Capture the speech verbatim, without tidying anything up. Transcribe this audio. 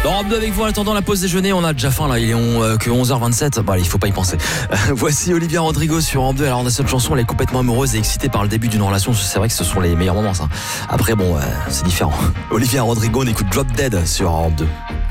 Dans Europe deux avec vous en attendant la pause déjeuner, on a déjà faim là, il est on, euh, que onze heures vingt-sept. Bah, il faut pas y penser. Euh, voici Olivia Rodrigo sur Europe deux. Alors on a cette chanson, elle est complètement amoureuse et excitée par le début d'une relation. C'est vrai que ce sont les meilleurs moments ça. Après bon, euh, c'est différent. Olivia Rodrigo, on écoute Drop Dead sur Europe deux.